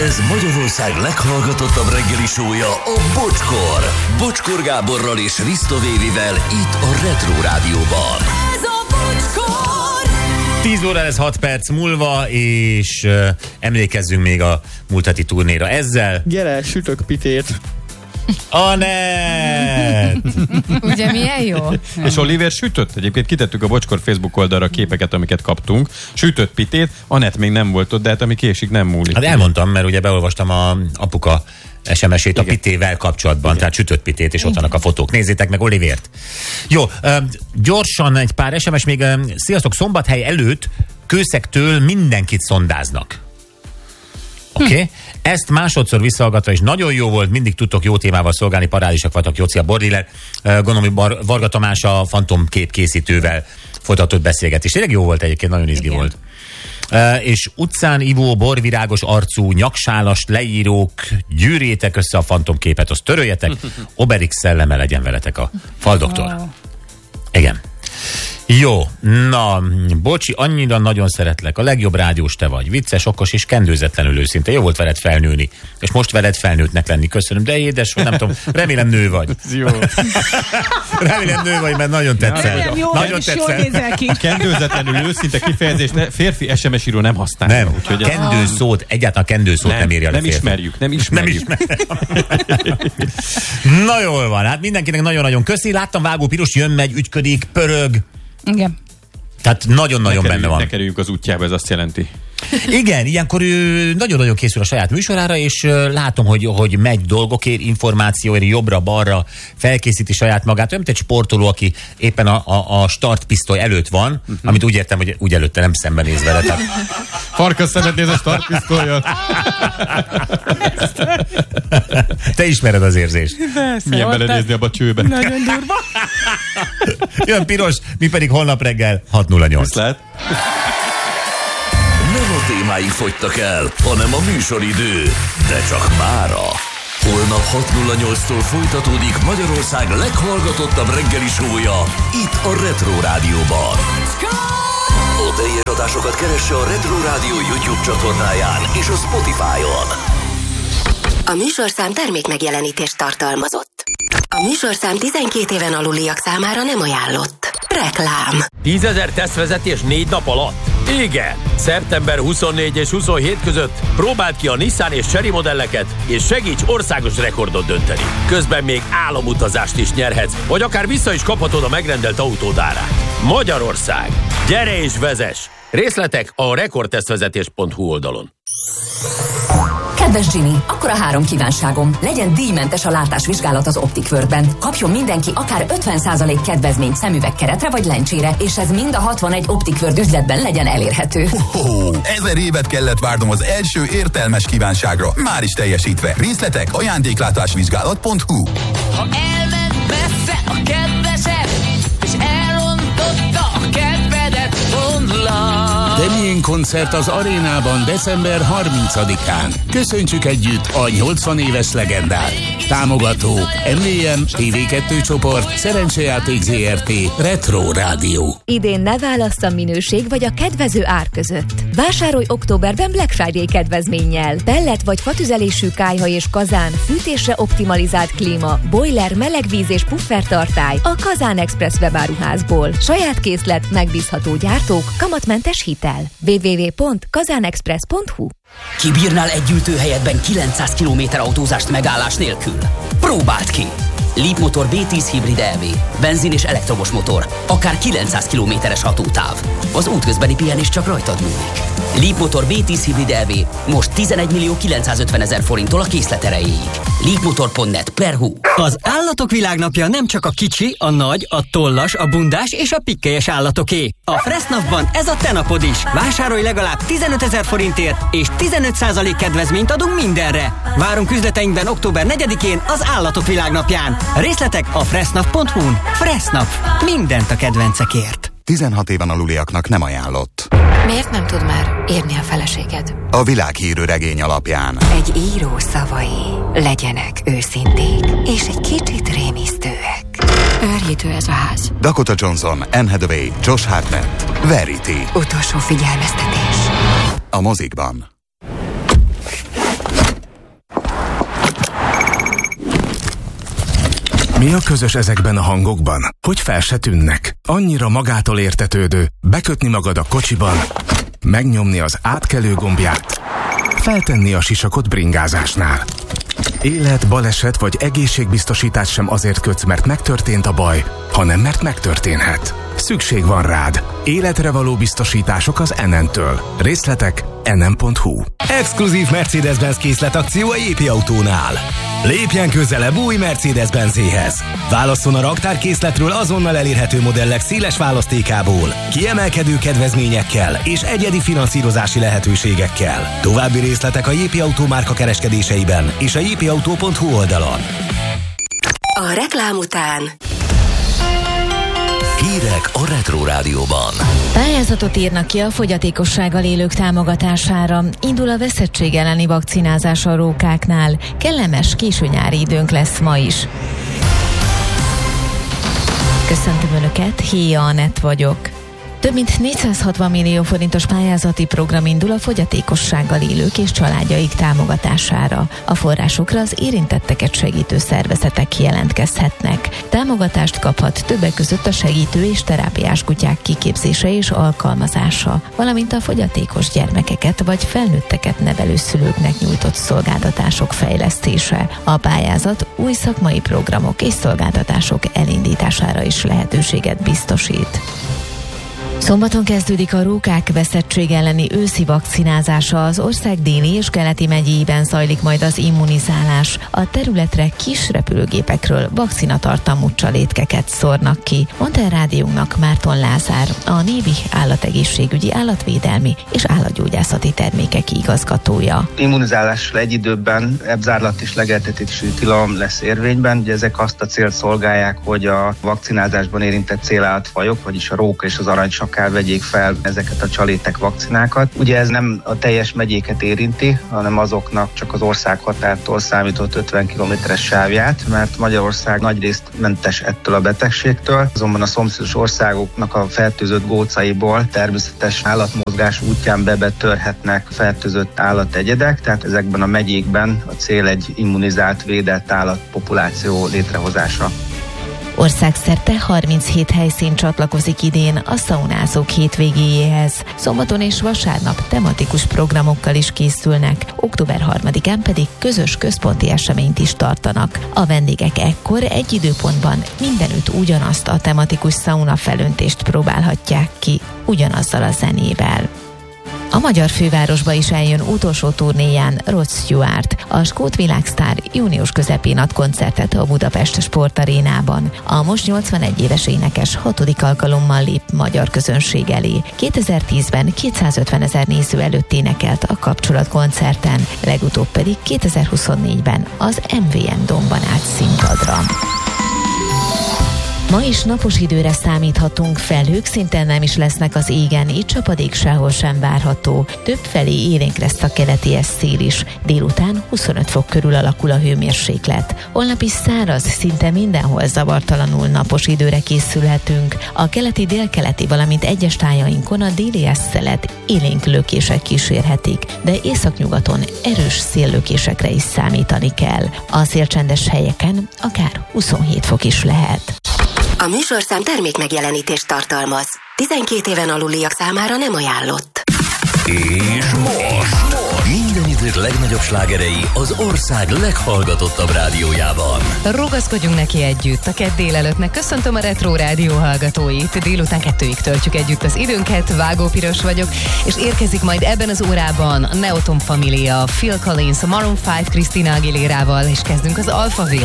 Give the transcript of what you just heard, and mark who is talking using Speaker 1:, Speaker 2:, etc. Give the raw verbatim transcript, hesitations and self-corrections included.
Speaker 1: Ez Magyarország leghallgatottabb reggeli show-ja, a Bocskor. Bocskor Gáborral és Risto Vévivel itt a Retro Rádióban.
Speaker 2: Ez a Bocskor!
Speaker 3: tíz óra lesz hat perc múlva, és uh, emlékezzünk még a múlt heti turnéra ezzel.
Speaker 4: Gyere, sütök pitét.
Speaker 3: Anett!
Speaker 2: Ugye milyen jó?
Speaker 5: És Oliver sütött. Egyébként kitettük a Bocskor Facebook oldalra a képeket, amiket kaptunk. Sütött pitét, Anett még nem volt ott, de hát ami késik, nem múlik.
Speaker 3: Hát elmondtam, mert ugye beolvastam a apuka es em es-ét a
Speaker 5: Igen.
Speaker 3: pitével kapcsolatban,
Speaker 5: Igen.
Speaker 3: tehát sütött pitét, és ott vannak a fotók. Nézzétek meg Olivért. Jó, uh, gyorsan egy pár es em es még. Uh, sziasztok, Szombathely előtt Kőszektől mindenkit szondáznak. Oké? Okay? Hm. Ezt másodszor visszahallgatva is nagyon jó volt, mindig tudtok jó témával szolgálni, parádisak vagytok, Jóci a Bordiller, uh, gondolom, Bar- Varga Tamás a fantomkép készítővel folytatott beszélgetés. Tényleg jó volt egyébként, nagyon izgi
Speaker 2: Igen.
Speaker 3: volt. Uh, és utcán ivó, borvirágos arcú, nyaksálas leírók, gyűrjétek össze a fantomképet, azt töröljetek, Obelix szelleme legyen veletek a faldoktor.
Speaker 2: Oh.
Speaker 3: Igen. Jó, na, bocsi, annyira nagyon szeretlek, a legjobb rádiós te vagy, vicces, okos és kendőzetlenül őszinte, jó volt veled felnőni, és most veled felnőttnek lenni, köszönöm, de édes, nem tudom, remélem nő vagy.
Speaker 5: Jó.
Speaker 3: Remélem nő vagy, mert nagyon tetszel.
Speaker 2: Remélem jól,
Speaker 3: Nagyon
Speaker 2: és jól nézel ki.
Speaker 5: Kendőzetlenül őszinte kifejezést ne, férfi es em es író nem használja.
Speaker 3: Nem,
Speaker 5: úgyhogy
Speaker 3: a kendő szót, egyáltalán a kendő szót nem, nem írja.
Speaker 5: nem
Speaker 3: férfi.
Speaker 5: ismerjük, nem
Speaker 3: Nem
Speaker 5: ismerjük.
Speaker 3: ismerem. Na jól van, hát mindenkinek nagyon-nagyon köszi. Láttam, Vágó Piros jön, megy, ügyködik, pörög.
Speaker 2: Igen.
Speaker 3: Tehát nagyon-nagyon
Speaker 5: Ne
Speaker 3: benne
Speaker 5: kerüljünk,
Speaker 3: van.
Speaker 5: ne kerüljünk az útjába, ez azt jelenti.
Speaker 3: Igen, ilyenkor ő nagyon-nagyon készül a saját műsorára, és uh, látom, hogy, hogy megy dolgokért, információért, jobbra-balra, felkészíti saját magát, olyan, mint egy sportoló, aki éppen a, a, a startpisztoly előtt van, uh-huh. amit úgy értem, hogy úgy előtte nem szembenéz vele. Tehát...
Speaker 5: Farkas szemet néz a startpisztollyal.
Speaker 3: Te ismered az érzést.
Speaker 5: Milyen belenézni abba a csőbe.
Speaker 2: Nagyon durva.
Speaker 3: Jön Piros, mi pedig holnap reggel hat nulla nyolc.
Speaker 5: Viszlát.
Speaker 1: Nem a témái fogytak el, hanem a műsoridő. De csak mára. Holnap hat nulla nyolctól folytatódik Magyarország leghallgatottabb reggeli show-ja itt a Retro Rádióban. A teljes adásokat keresse a Retro Rádió YouTube csatornáján és a Spotify-on.
Speaker 6: A műsorszám termékmegjelenítést tartalmazott. A műsorszám tizenkét éven aluliak számára nem ajánlott. Reklám.
Speaker 7: tízezer tesztvezetés négy nap alatt? Igen! szeptember huszonnégy és huszonhét között próbáld ki a Nissan és Chery modelleket, és segíts országos rekordot dönteni. Közben még álomutazást is nyerhetsz, vagy akár vissza is kaphatod a megrendelt autód árát. Magyarország! Gyere és vezess! Részletek a rekordtesztvezetés pont hu oldalon.
Speaker 8: Kedves Jimmy, akkor a három kívánságom. Legyen díjmentes a látásvizsgálat az Optic World-ben. Kapjon mindenki akár ötven százalék kedvezményt szemüvegkeretre vagy lencsére, és ez mind a hatvanegy Optic World üzletben legyen elérhető.
Speaker 9: Ho-ho! Ezer évet kellett várnom az első értelmes kívánságra. Már is teljesítve. Részletek ajándéklátásvizsgálat pont hu.
Speaker 2: Ha elment messze a kedvesed, és elrontotta a kedvedet, mondd le.
Speaker 10: Demjén koncert az Arénában december harmincadikán. Köszöntsük együtt a nyolcvan éves legendát. Támogatók em vé em, té vé kettő csoport, Szerencsejáték zé er té, Retro Rádió.
Speaker 11: Idén ne válassz a minőség vagy a kedvező ár között. Vásárolj októberben Black Friday kedvezménnyel. Pellet vagy fatüzelésű kályha és kazán, fűtésre optimalizált klíma, boiler, melegvíz és puffertartály a Kazán Express webáruházból. Saját készlet, megbízható gyártók, kamatmentes hitel. double-u double-u double-u pont kazánexpress pont hu.
Speaker 12: Kibírnál egy gyűjtőhelyedben kilencszáz kilométer autózást megállás nélkül? Próbáld ki! Leapmotor bé tíz hibrid é vé, benzin és elektromos motor, akár kilencszáz kilométeres hatótáv. Az útközbeni pihenés csak rajtad múlik. Leapmotor bé tíz hibrid é vé most tizenegy millió kilencszázötven ezer forinttól a készlet erejéig. leapmotor pont net per hu.
Speaker 13: Az Állatok Világnapja nem csak a kicsi, a nagy, a tollas, a bundás és a pikkelyes állatoké. A Fressnapban ez a te napod is. Vásárolj legalább tizenötezer forintért, és tizenöt százalék kedvezményt adunk mindenre. Várunk üzleteinkben október negyedikén az Állatok Világnapján. Részletek a fressnap pont hu-n. Fressnap. Mindent a kedvencekért.
Speaker 9: tizenhat éven aluliaknak nem ajánlott.
Speaker 6: Miért nem tud már írni a feleséged?
Speaker 9: A világhírű regény alapján.
Speaker 6: Egy író szavai legyenek őszinték, és egy kicsit rémisztőek. Őrjítő ez a ház.
Speaker 9: Dakota Johnson, Anne Hathaway, Josh Hartnett, Verity.
Speaker 6: Utolsó figyelmeztetés.
Speaker 9: A mozikban.
Speaker 4: Mi a közös ezekben a hangokban? Hogy fel se tűnnek? Annyira magától értetődő, bekötni magad a kocsiban, megnyomni az átkelő gombját, feltenni a sisakot bringázásnál. Élet, baleset vagy egészségbiztosítás sem azért kötsz, mert megtörtént a baj, hanem mert megtörténhet. Szükség van rád. Életre való biztosítások az en en-től. Részletek en en pont hu.
Speaker 14: Exkluzív Mercedes-Benz készletakció a Jépi Autónál. Lépjen közelebb új Mercedes-Benzéhez. Válasszon a raktárkészletről azonnal elérhető modellek széles választékából, kiemelkedő kedvezményekkel és egyedi finanszírozási lehetőségekkel. További részletek a Jépi Autó márka kereskedéseiben és a jépi autó pont hu oldalon.
Speaker 6: A reklám után
Speaker 1: Hírek a Retro Rádióban.
Speaker 15: Pályázatot írnak ki a fogyatékossággal élők támogatására. Indul a veszettség elleni vakcinázás a rókáknál. Kellemes későnyári időnk lesz ma is. Köszöntöm Önöket, Héja Anett vagyok. Több mint négyszázhatvan millió forintos pályázati program indul a fogyatékossággal élők és családjaik támogatására. A forrásokra az érintetteket segítő szervezetek jelentkezhetnek. Támogatást kaphat többek között a segítő és terápiás kutyák kiképzése és alkalmazása, valamint a fogyatékos gyermekeket vagy felnőtteket nevelő szülőknek nyújtott szolgáltatások fejlesztése. A pályázat új szakmai programok és szolgáltatások elindítására is lehetőséget biztosít. Szombaton kezdődik a rókák veszettség elleni őszi vakcinázása. Az ország déli és keleti megyéiben zajlik majd az immunizálás. A területre kis repülőgépekről vakcinatartalmú csalétkeket szórnak ki, mondta a rádiónknak Márton Lázár, a Névi Állategészségügyi, Állatvédelmi és Állatgyógyászati Termékek igazgatója.
Speaker 16: Immunizálással egy időben ebzárlat és legeltetési tilalom lesz érvényben. Ugye ezek azt a célt szolgálják, hogy a vakcinázásban érintett célállatfajok, vagyis a róka és az aranysakál vegyék fel ezeket a csalétek vakcinákat. Ugye ez nem a teljes megyéket érinti, hanem azoknak csak az országhatártól számított ötven kilométeres sávját, mert Magyarország nagyrészt mentes ettől a betegségtől. Azonban a szomszédos országoknak a fertőzött gócaiból természetes állatmozgás útján bebetörhetnek fertőzött állategyedek, tehát ezekben a megyékben a cél egy immunizált, védett állatpopuláció létrehozása.
Speaker 15: Országszerte harminchét helyszín csatlakozik idén a szaunázók hétvégéjéhez. Szombaton és vasárnap tematikus programokkal is készülnek, október harmadikán pedig közös központi eseményt is tartanak. A vendégek ekkor egy időpontban mindenütt ugyanazt a tematikus szauna felöntést próbálhatják ki, ugyanazzal a zenével. A magyar fővárosba is eljön utolsó turnéján Rod Stewart. A skót világsztár június közepén ad koncertet a Budapest Sportarénában. A most nyolcvanegy éves énekes hatodik alkalommal lép magyar közönség elé. kétezer-tízben kétszázötven ezer néző előtt énekelt a Kapcsolatkoncerten, legutóbb pedig kétezer-huszonnégyben az em vé em Domban állt színpadra. Ma is napos időre számíthatunk, felhők szinte nem is lesznek az égen, így csapadék sehol sem várható. Többfelé élénk lesz a keleti szél is. Délután huszonöt fok körül alakul a hőmérséklet. Holnap is száraz, szinte mindenhol zavartalanul napos időre készülhetünk. A keleti, délkeleti, valamint egyes tájainkon a déli szelet élénk lökések kísérhetik, de északnyugaton erős széllökésekre is számítani kell. A szélcsendes helyeken akár huszonhét fok is lehet.
Speaker 6: A műsorszám termék megjelenítést tartalmaz. tizenkét éven aluliak számára nem ajánlott.
Speaker 1: És most minden idők legnagyobb slágerei az ország leghallgatottabb rádiójában.
Speaker 17: Rugaszkodjunk neki együtt a kedd délelőttnek. Köszöntöm a Retro Rádió hallgatóit. Délután kettőig töltjük együtt az időnket. Vágó Piros vagyok, és érkezik majd ebben az órában a Neoton Familia, Phil Collins, a Maroon öt Christina Aguilérával, és kezdünk az Alphaville